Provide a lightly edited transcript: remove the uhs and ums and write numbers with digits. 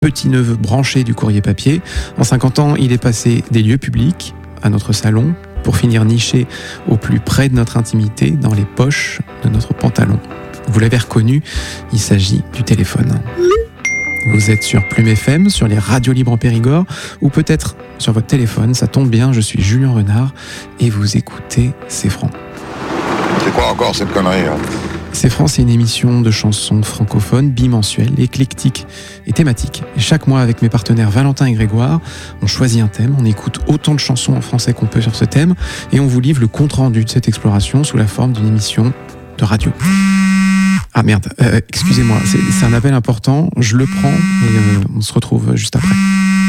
petit-neveu branché du courrier papier. En 50 ans, il est passé des lieux publics à notre salon pour finir niché au plus près de notre intimité, dans les poches de notre pantalon. Vous l'avez reconnu, il s'agit du téléphone. Vous êtes sur Plume FM, sur les radios libres en Périgord, ou peut-être sur votre téléphone, ça tombe bien, je suis Julien Renard, et vous écoutez C'est Franc. C'est quoi encore cette connerie hein? C'est Franc, c'est une émission de chansons francophones, bimensuelle, éclectique et thématique. Et chaque mois, avec mes partenaires Valentin et Grégoire, on choisit un thème, on écoute autant de chansons en français qu'on peut sur ce thème, et on vous livre le compte-rendu de cette exploration sous la forme d'une émission de radio. Ah merde, excusez-moi, c'est un appel important, je le prends et on se retrouve juste après.